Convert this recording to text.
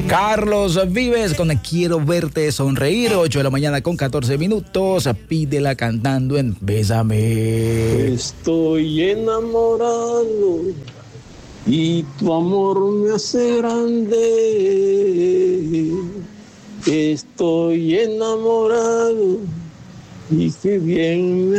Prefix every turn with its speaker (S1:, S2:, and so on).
S1: Carlos Vives con Quiero Verte Sonreír, 8 de la mañana con 14 minutos. Pídela cantando en Bésame.
S2: Estoy enamorado y tu amor me hace grande. Estoy enamorado y qué bien me